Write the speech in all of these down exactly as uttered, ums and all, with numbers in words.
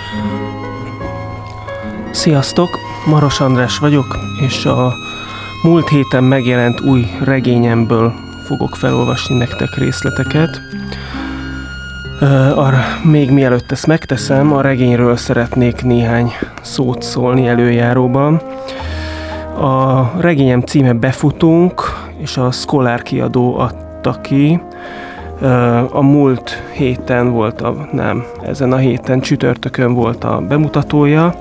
Sziasztok! Maros András vagyok, és a múlt héten megjelent új regényemből fogok felolvasni nektek részleteket. Arra, még mielőtt ezt megteszem, a regényről szeretnék néhány szót szólni előjáróban. A regényem címe Befutunk, és a Szkolár kiadó adta ki. A múlt héten volt a, nem, ezen a héten csütörtökön volt a bemutatója,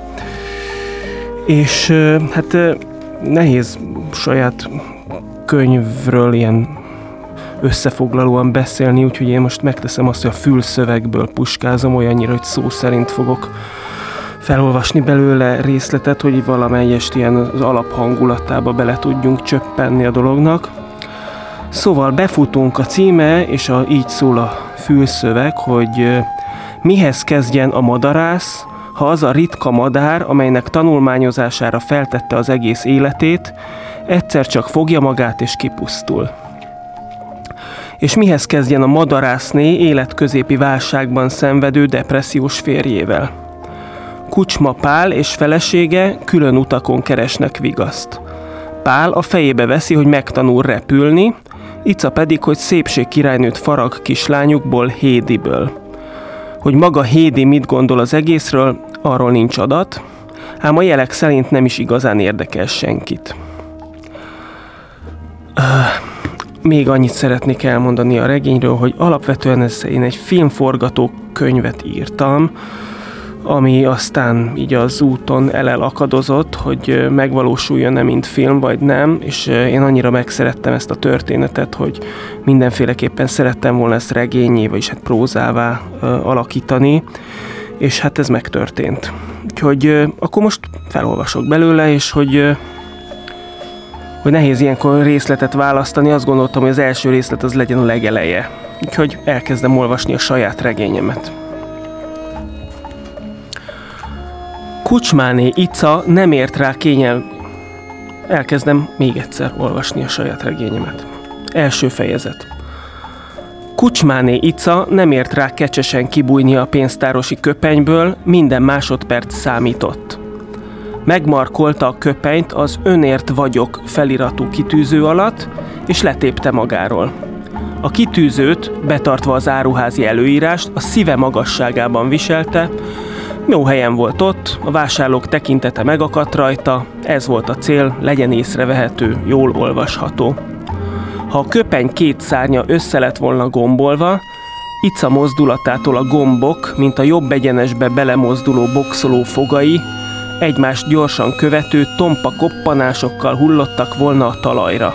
és hát nehéz saját könyvről ilyen összefoglalóan beszélni, úgyhogy én most megteszem azt, hogy a fülszövegből puskázom, olyannyira, hogy szó szerint fogok felolvasni belőle részletet, hogy valamelyest ilyen az alaphangulatába bele tudjunk csöppenni a dolognak. Szóval Befutunk a címe, és a, így szól a fülszöveg, hogy mihez kezdjen a madarász, ha az a ritka madár, amelynek tanulmányozására feltette az egész életét, egyszer csak fogja magát és kipusztul. És mihez kezdjen a madarászné életközépi válságban szenvedő depressziós férjével? Kucsma Pál és felesége külön utakon keresnek vigaszt. Pál a fejébe veszi, hogy megtanul repülni, Ica pedig, hogy szépségkirálynőt farag kislányukból, Hédiből. Hogy maga Hédi mit gondol az egészről, arról nincs adat, ám a jelek szerint nem is igazán érdekel senkit. Még annyit szeretnék elmondani a regényről, hogy alapvetően ez én egy filmforgatókönyvet írtam, ami aztán így az úton elelakadozott, hogy megvalósuljon-e mint film, vagy nem, és én annyira megszerettem ezt a történetet, hogy mindenféleképpen szerettem volna ezt regényé, vagyis hát prózává alakítani, és hát ez megtörtént. Úgyhogy akkor most felolvasok belőle, és hogy, hogy nehéz ilyenkor részletet választani, azt gondoltam, hogy az első részlet az legyen a legeleje. Úgyhogy elkezdem olvasni a saját regényemet. Kucsmáné Ica nem ért rá kényel... Elkezdem még egyszer olvasni a saját regényemet. Első fejezet. Kucsmáné Ica nem ért rá kecsesen kibújni a pénztárosi köpenyből, minden másodperc számított. Megmarkolta a köpenyt az önért vagyok feliratú kitűző alatt, és letépte magáról. A kitűzőt, betartva az áruházi előírást, a szíve magasságában viselte. Jó helyen volt ott, a vásárlók tekintete megakadt rajta, ez volt a cél, legyen észrevehető, jól olvasható. Ha a köpeny két szárnya össze lett volna gombolva, Ica mozdulatától a gombok, mint a jobb egyenesbe belemozduló boxoló fogai, egymást gyorsan követő tompa koppanásokkal hullottak volna a talajra.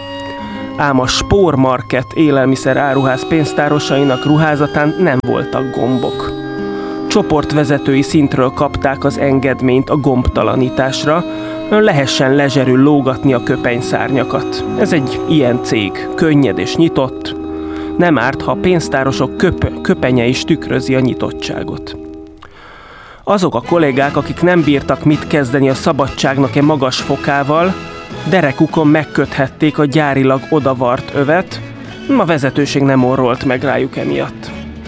Ám a Spór Market élelmiszer áruház pénztárosainak ruházatán nem voltak gombok. Csoportvezetői szintről kapták az engedményt a gombtalanításra, lehessen lezserül lógatni a köpenyszárnyakat. Ez egy ilyen cég, könnyed és nyitott. Nem árt, ha a pénztárosok köp- köpenye is tükrözi a nyitottságot. Azok a kollégák, akik nem bírtak mit kezdeni a szabadságnak-e magas fokával, derekukon megköthették a gyárilag odavart övet, a vezetőség nem orrolt meg rájuk emiatt.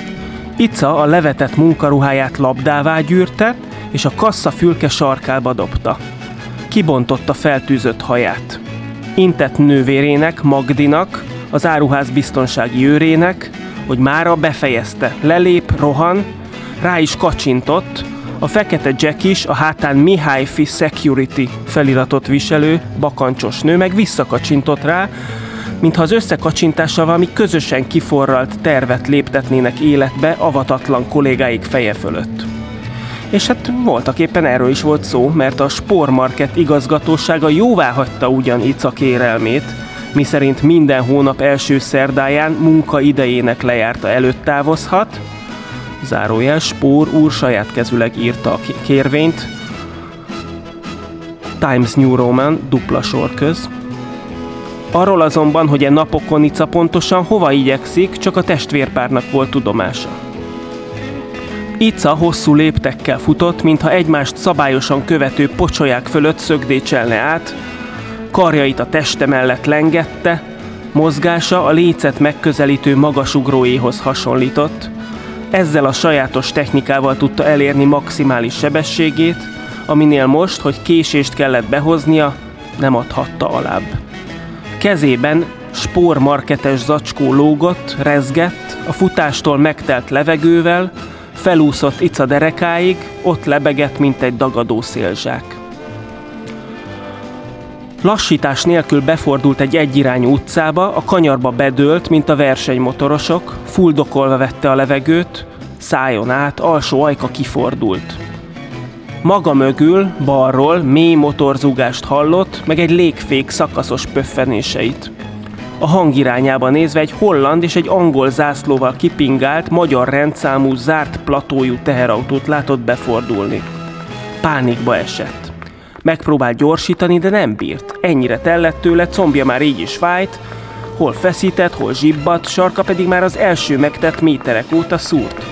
Ica a levetett munkaruháját labdává gyűrte, és a kassa fülke sarkába dobta. Kibontotta feltűzött haját. Intett nővérének, Magdinak, az áruház biztonsági őrének, hogy mára befejezte, lelép, rohan, rá is kacsintott, a fekete Jack is, a hátán Mihályfi Security feliratot viselő, bakancsos nő meg visszakacsintott rá, mintha az összekacsintással valami közösen kiforralt tervet léptetnének életbe avatatlan kollégáik feje fölött. És hát voltak éppen erről is volt szó, mert a Spór Market igazgatósága jóváhagyta ugyan Ica kérelmét, miszerint minden hónap első szerdáján munkaidejének lejárta előtt távozhat, zárójel Spór úr saját kezüleg írta a kérvényt, Times New Roman, dupla sor köz. Arról azonban, hogy e napokon Ica pontosan hova igyekszik, csak a testvérpárnak volt tudomása. Ica hosszú léptekkel futott, mintha egymást szabályosan követő pocsolyák fölött szögdécselne át, karjait a teste mellett lengette, mozgása a lécet megközelítő magasugróéhoz hasonlított, Ezzel a sajátos technikával tudta elérni maximális sebességét, aminél most, hogy késést kellett behoznia, nem adhatta alább. Kezében spórmarketes zacskó lógott, rezgett, a futástól megtelt levegővel, felúszott Ica derekáig, ott lebegett, mint egy dagadó szélzsák. Lassítás nélkül befordult egy egyirányú utcába, a kanyarba bedőlt, mint a versenymotorosok, fuldokolva vette a levegőt, szájon át, alsó ajka kifordult. Maga mögül, balról mély motorzúgást hallott, meg egy légfék szakaszos pöffenéseit. A hang irányába nézve egy holland és egy angol zászlóval kipingált, magyar rendszámú, zárt platójú teherautót látott befordulni. Pánikba esett. Megpróbált gyorsítani, de nem bírt. Ennyire tellett tőle, combja már így is fájt, hol feszített, hol zsibbadt, sarka pedig már az első megtett méterek óta szúrt.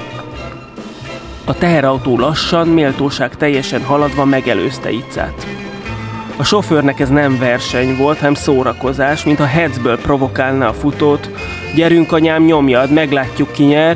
A teherautó lassan, méltóság teljesen haladva megelőzte Icát. A sofőrnek ez nem verseny volt, hanem szórakozás, mintha hetzből provokálná a futót. Gyerünk anyám, nyomjad, meglátjuk ki nyer.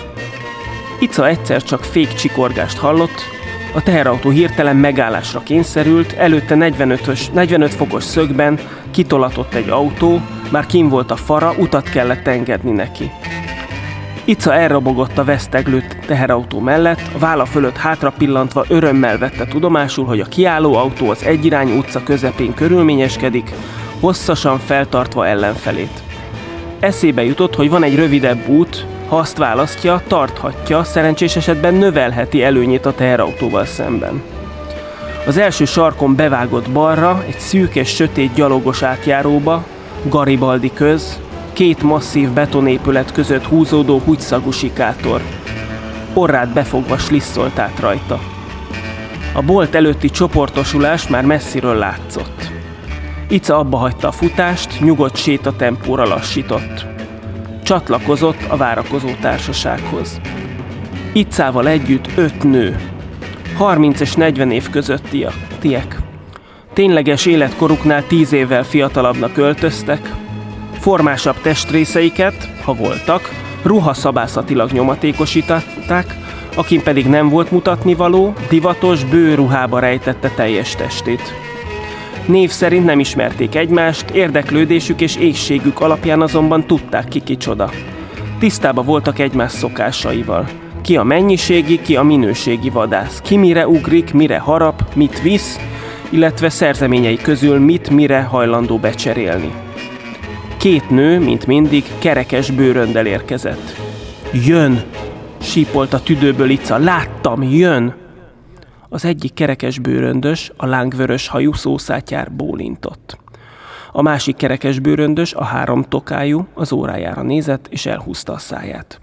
Ica egyszer csak fék csikorgást hallott, a teherautó hirtelen megállásra kényszerült, előtte negyvenötös, negyvenöt fokos szögben kitolatott egy autó, már kinn volt a fara, utat kellett engedni neki. Ica elrobogott a veszteglő teherautó mellett, a válla fölött hátra pillantva örömmel vette tudomásul, hogy a kiálló autó az egyirányú utca közepén körülményeskedik, hosszasan feltartva ellenfelét. Eszébe jutott, hogy van egy rövidebb út, ha azt választja, tarthatja, szerencsés esetben növelheti előnyét a teherautóval szemben. Az első sarkon bevágott balra, egy szűk és sötét gyalogos átjáróba, Garibaldi köz, két masszív betonépület között húzódó húgyszagú sikátor. Orrát befogva slisszolt át rajta. A bolt előtti csoportosulás már messziről látszott. Ica abba hagyta a futást, nyugodt sétatempóra lassított. Csatlakozott a várakozó társasághoz. Icával együtt öt nő. harminc és negyven év közöttiek. Tényleges életkoruknál tíz évvel fiatalabbnak öltöztek, formásabb testrészeiket, ha voltak, ruhaszabászatilag nyomatékosították, akin pedig nem volt mutatnivaló, divatos bőruhába rejtette teljes testét. Név szerint nem ismerték egymást, érdeklődésük és éhségük alapján azonban tudták ki kicsoda. Tisztában voltak egymás szokásaival. Ki a mennyiségi, ki a minőségi vadász. Ki mire ugrik, mire harap, mit visz, illetve szerzeményei közül mit mire hajlandó becserélni. Két nő, mint mindig, kerekes bőröndel érkezett. Jön! Sípolt a tüdőből Ica. Láttam, jön! Az egyik kerekes bőröndös, a lángvörös hajú szószátyár bólintott. A másik kerekes bőröndös, a három tokájú, az órájára nézett, és elhúzta a száját.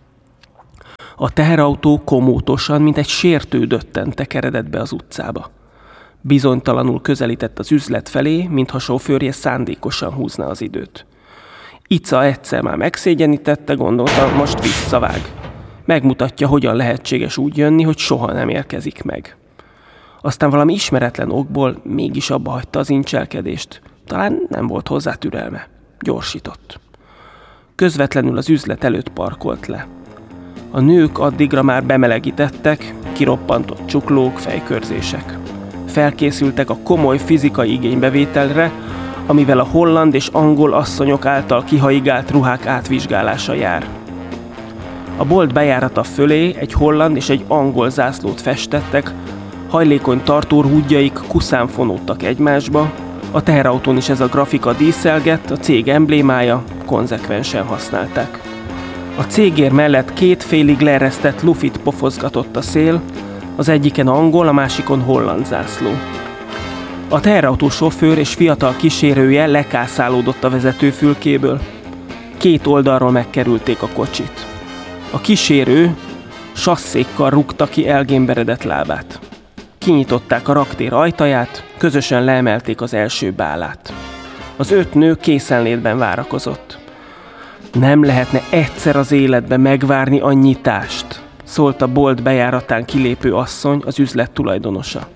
A teherautó komótosan, mint egy sértődötten tekeredett be az utcába. Bizonytalanul közelített az üzlet felé, mintha sofőrje szándékosan húzná az időt. Ica egyszer már megszégyenítette, gondolta, most visszavág. Megmutatja, hogyan lehetséges úgy jönni, hogy soha nem érkezik meg. Aztán valami ismeretlen okból mégis abba hagyta az incselkedést. Talán nem volt hozzá türelme. Gyorsított. Közvetlenül az üzlet előtt parkolt le. A nők addigra már bemelegítettek, kiroppantott csuklók, fejkörzések. Felkészültek a komoly fizikai igénybevételre, amivel a holland és angol asszonyok által kihaigált ruhák átvizsgálása jár. A bolt bejárata fölé egy holland és egy angol zászlót festettek, hajlékony tartórhúdjaik kuszán fonódtak egymásba, a teherautón is ez a grafika díszelgett, a cég emblémája, konzekvensen használták. A cégér mellett két félig leeresztett lufit pofozgatott a szél, az egyiken angol, a másikon holland zászló. A teherautó sofőr és fiatal kísérője lekászálódott a vezetőfülkéből. Két oldalról megkerülték a kocsit. A kísérő sasszékkal rúgta ki elgémberedett lábát. Kinyitották a raktér ajtaját, közösen leemelték az első bálát. Az öt nő készenlétben várakozott. Nem lehetne egyszer az életbe megvárni a nyitást, szólt a bolt bejáratán kilépő asszony, az üzlet tulajdonosa.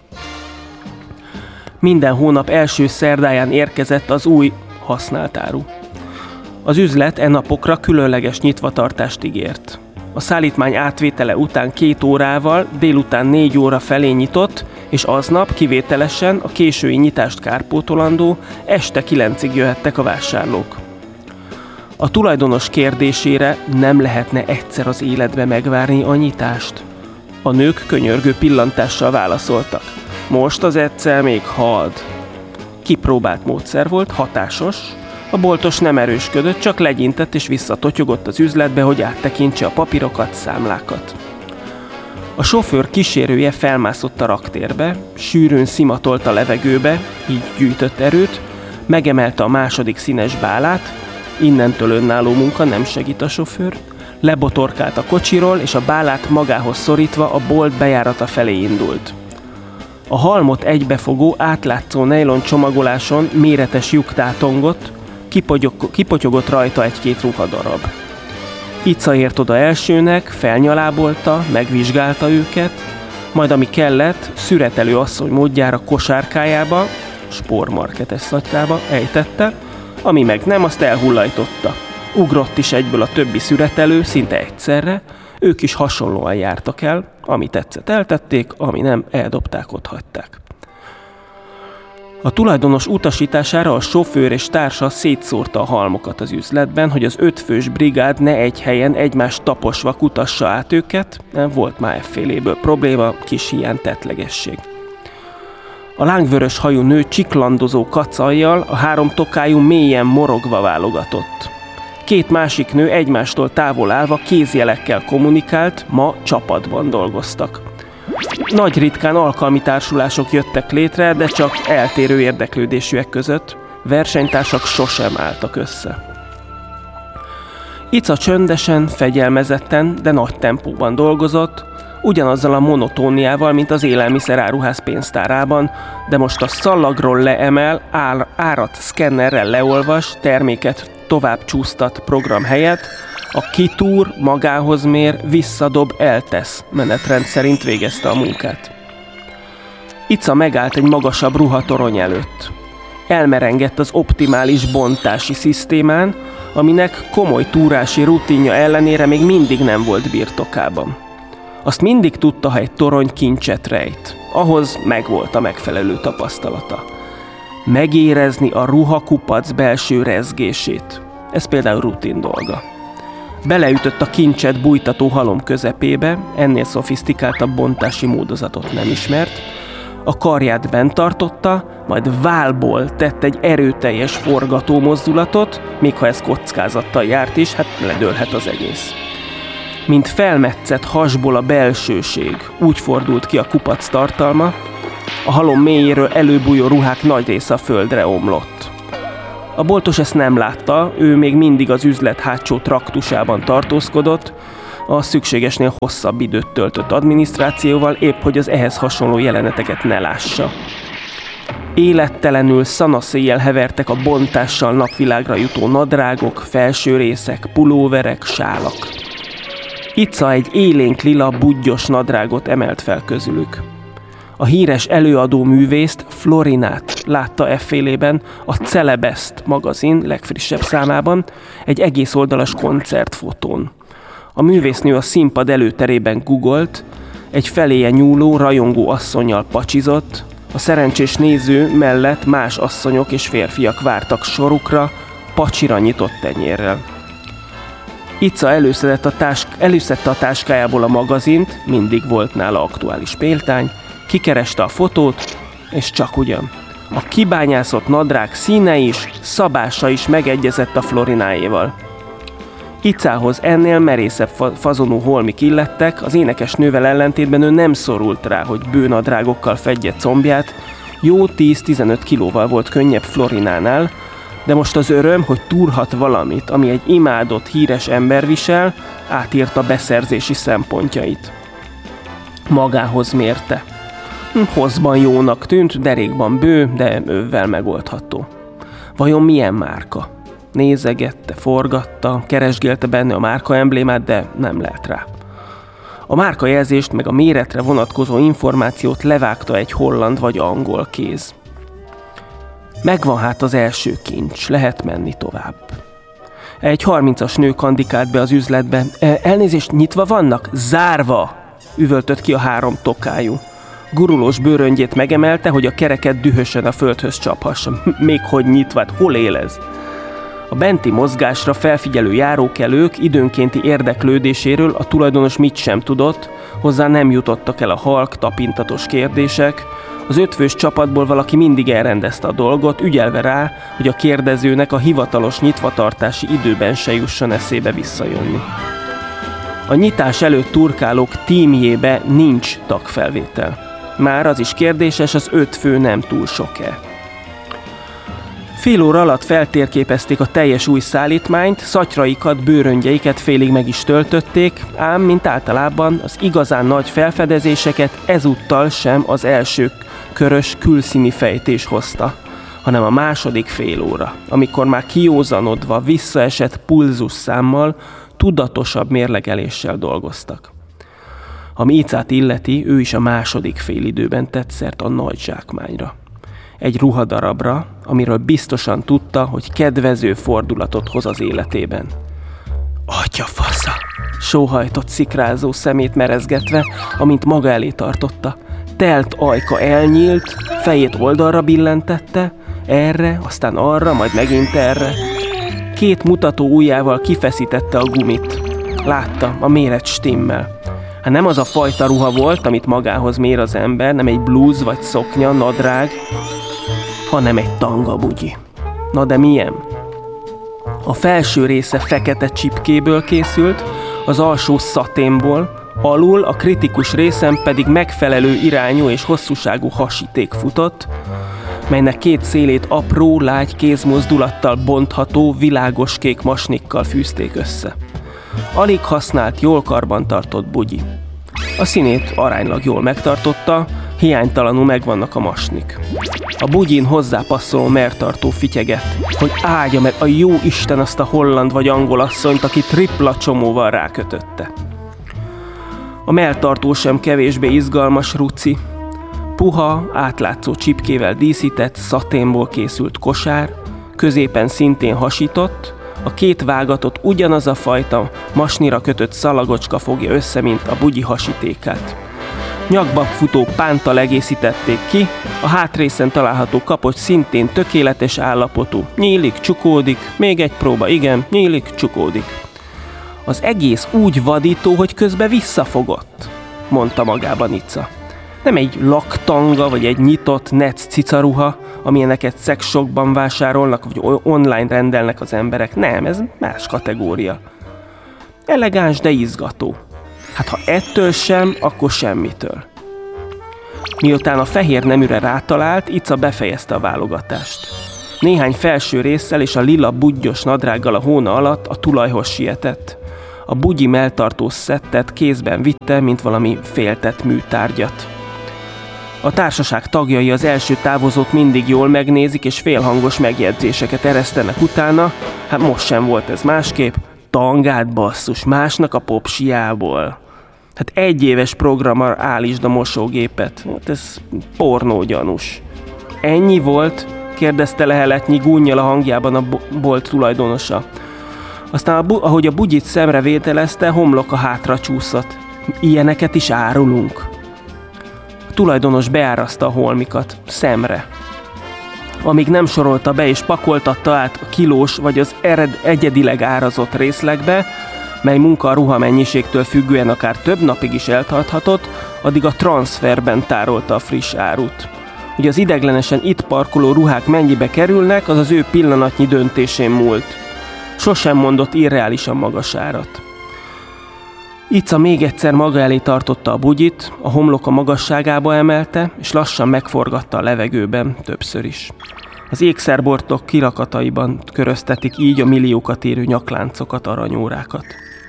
Minden hónap első szerdáján érkezett az új használt áru. Az üzlet e napokra különleges nyitvatartást ígért. A szállítmány átvétele után két órával délután négy óra felé nyitott, és aznap kivételesen a késői nyitást kárpótolandó este kilencig jöhettek a vásárlók. A tulajdonos kérdésére nem lehetne egyszer az életbe megvárni a nyitást. A nők könyörgő pillantással válaszoltak. Most az egyszer még had. Kipróbált módszer volt, hatásos. A boltos nem erősködött, csak legyintett és visszatotyogott az üzletbe, hogy áttekintse a papírokat, számlákat. A sofőr kísérője felmászott a raktérbe, sűrűn szimatolt a levegőbe, így gyűjtött erőt, megemelte a második színes bálát, innentől önálló munka, nem segít a sofőr, lebotorkált a kocsiról, és a bálát magához szorítva a bolt bejárata felé indult. A halmot egybefogó, átlátszó nejlon csomagoláson méretes lyuk tátongott, kipotyog, kipotyogott rajta egy-két ruhadarab. Ica ért oda elsőnek, felnyalábolta, megvizsgálta őket, majd ami kellett, szüretelő asszony módjára kosárkájába, spórmarketes szatyrába ejtette, ami meg nem, azt elhullajtotta. Ugrott is egyből a többi szüretelő, szinte egyszerre, ők is hasonlóan jártak el, ami tetszett eltették, ami nem, eldobták, otthagyták. A tulajdonos utasítására a sofőr és társa szétszórta a halmokat az üzletben, hogy az ötfős brigád ne egy helyen egymást taposva kutassa át őket, nem volt már efféléből probléma, kis hiány tettlegesség. A lángvörös hajú nő csiklandozó kacajjal, a három tokájú mélyen morogva válogatott. Két másik nő egymástól távol állva kézjelekkel kommunikált, ma csapatban dolgoztak. Nagy ritkán alkalmi társulások jöttek létre, de csak eltérő érdeklődésűek között, versenytársak sosem álltak össze. Ica csöndesen, fegyelmezetten, de nagy tempóban dolgozott, ugyanazzal a monotóniával, mint az élelmiszeráruház pénztárában, de most a szallagról leemel, ár, árat szkennerrel leolvas, terméket tovább csúsztat program helyett, a kitúr, magához mér, visszadob, eltesz menetrend szerint végezte a munkát. Ica megállt egy magasabb ruhatorony előtt. Elmerengett az optimális bontási szisztémán, aminek komoly túrási rutinja ellenére még mindig nem volt birtokában. Azt mindig tudta, ha egy torony kincset rejt. Ahhoz megvolt a megfelelő tapasztalata. Megérezni a ruhakupac belső rezgését. Ez például rutin dolga. Beleütött a kincset bújtató halom közepébe, ennél szofisztikáltabb bontási módozatot nem ismert, a karját bent tartotta, majd vállból tett egy erőteljes forgató mozdulatot, még ha ez kockázattal járt is, hát ledőlhet az egész. Mint felmetszett hasból a belsőség, úgy fordult ki a kupac tartalma, a halom mélyéről előbújó ruhák nagy része a földre omlott. A boltos ezt nem látta, ő még mindig az üzlet hátsó traktusában tartózkodott, a szükségesnél hosszabb időt töltött adminisztrációval, épp hogy az ehhez hasonló jeleneteket ne lássa. Élettelenül szanaszéjjel hevertek a bontással napvilágra jutó nadrágok, felső részek, pulóverek, sálak. Ica egy élénk lila budgyos nadrágot emelt fel közülük. A híres előadó művészt, Florinát látta effélében a Celebest magazin legfrissebb számában egy egész oldalas koncertfotón. A művésznő a színpad előterében gugolt, egy feléje nyúló, rajongó asszonnyal pacsizott, a szerencsés néző mellett más asszonyok és férfiak vártak sorukra, pacsira nyitott tenyérrel. Ica előszedett a tásk- előszedte a táskájából a magazint, mindig volt nála aktuális példány, kikereste a fotót, és csak ugyan. A kibányászott nadrág színe is, szabása is megegyezett a Florináéval. Icához ennél merészebb fazonú holmik illettek, az énekesnővel ellentétben ő nem szorult rá, hogy bőnadrágokkal fedje combját, jó tíz-tizenöt kilóval volt könnyebb Florinánál, de most az öröm, hogy túrhat valamit, ami egy imádott, híres ember visel, átírta beszerzési szempontjait. Magához mérte. Hosszban jónak tűnt, derékban bő, de övvel megoldható. Vajon milyen márka? Nézegette, forgatta, keresgélte benne a márka emblémát, de nem lelt rá. A márkajelzést meg a méretre vonatkozó információt levágta egy holland vagy angol kéz. Megvan hát az első kincs, lehet menni tovább. Egy harmincas nő kandikált be az üzletbe. Elnézést, nyitva vannak? Zárva! Üvöltött ki a három tokájú. Gurulós bőröngyét megemelte, hogy a kereket dühösen a földhöz csaphassa. Még hogy nyitva, hol él ez? A benti mozgásra felfigyelő járókelők időnkénti érdeklődéséről a tulajdonos mit sem tudott, hozzá nem jutottak el a halk, tapintatos kérdések. Az ötfős csapatból valaki mindig elrendezte a dolgot, ügyelve rá, hogy a kérdezőnek a hivatalos nyitvatartási időben se jusson eszébe visszajönni. A nyitás előtt turkálók tímjébe nincs tagfelvétel. Már az is kérdéses, az öt fő nem túl sok-e. Fél óra alatt feltérképezték a teljes új szállítmányt, szatyraikat, bőröngyeiket félig meg is töltötték, ám, mint általában, az igazán nagy felfedezéseket ezúttal sem az első körös külszíni fejtés hozta, hanem a második fél óra, amikor már kiózanodva, visszaesett pulzusszámmal, tudatosabb mérlegeléssel dolgoztak. Ami Icát illeti, ő is a második félidőben tett szert a nagy zsákmányra. Egy ruhadarabra, amiről biztosan tudta, hogy kedvező fordulatot hoz az életében. Atyafasza! Sóhajtott szikrázó szemét merezgetve, amint maga elé tartotta. Telt ajka elnyílt, fejét oldalra billentette, erre, aztán arra, majd megint erre. Két mutató ujjával kifeszítette a gumit. Látta, a méret stimmel. Hát nem az a fajta ruha volt, amit magához mér az ember, nem egy blúz vagy szoknya, nadrág, hanem egy tanga bugyi. Na de milyen? A felső része fekete csipkéből készült, az alsó szaténból, alul a kritikus részen pedig megfelelő irányú és hosszúságú hasíték futott, melynek két szélét apró, lágy kézmozdulattal bontható, világos kék masnikkal fűzték össze. Alig használt, jól karbantartott bugyi. A színét aránylag jól megtartotta, hiánytalanul megvannak a masnik. A bugyin hozzápasszoló mertartó fityegett, hogy áldja meg a jó Isten azt a holland vagy angol asszonyt, aki tripla csomóval rákötötte. A melltartó sem kevésbé izgalmas ruci. Puha, átlátszó csipkével díszített, szaténból készült kosár, középen szintén hasított, a két vágatot ugyanaz a fajta masnira kötött szalagocska fogja össze, mint a bugyi hasítékát. Nyakba futó pántal egészítették ki, a hátrészen található kapocs szintén tökéletes állapotú. Nyílik, csukódik, még egy próba, igen, nyílik, csukódik. Az egész úgy vadító, hogy közben visszafogott, mondta magában Ica. Nem egy laktanga, vagy egy nyitott netsz cicaruha, amilyeneket szexshopban vásárolnak, vagy online rendelnek az emberek. Nem, ez más kategória. Elegáns, de izgató. Hát ha ettől sem, akkor semmitől. Miután a fehér neműre rátalált, Ica befejezte a válogatást. Néhány felső résszel és a lila budgyos nadrággal a hóna alatt a tulajhoz sietett. A bugyi melltartó szettet kézben vitte, mint valami féltett műtárgyat. A társaság tagjai az első távozót mindig jól megnézik, és félhangos megjegyzéseket eresztenek utána. Hát most sem volt ez másképp. Tangát basszus, másnak a popsiából. Hát egy éves programra állítsd a mosógépet. Hát ez pornógyanús. Ennyi volt? Kérdezte leheletnyi gúnnyal a hangjában a bolt tulajdonosa. Aztán a bu- ahogy a bugyit szemre vételezte, homloka hátra csúszott. Ilyeneket is árulunk. A tulajdonos beáraszta a holmikat, szemre. Amíg nem sorolta be és pakoltatta át a kilós vagy az ered egyedileg árazott részlegbe, mely munka a ruhamennyiségtől függően akár több napig is eltarthatott, addig a transferben tárolta a friss árut. Hogy az ideglenesen itt parkoló ruhák mennyibe kerülnek, az az ő pillanatnyi döntésén múlt. Sosem mondott irreálisan magas árat. Ica még egyszer maga elé tartotta a bugyit, a homloka magasságába emelte, és lassan megforgatta a levegőben többször is. Az ékszerboltok kirakataiban köröztetik így a milliókat érő nyakláncokat, aranyórákat.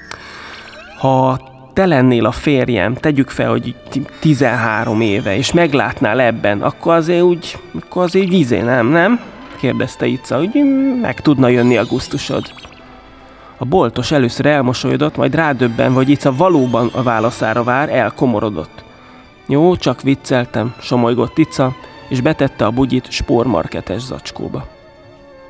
Ha te lennél a férjem, tegyük fel, hogy tizenhárom éve, és meglátnál ebben, akkor azért úgy, akkor azért úgy izé, nem, nem? Kérdezte Ica, hogy meg tudna jönni a gusztusod. A boltos először elmosolyodott, majd rádöbben, hogy Ica valóban a válaszára vár, elkomorodott. Jó, csak vicceltem, somolygott Ica, és betette a bugyit spórmarketes zacskóba.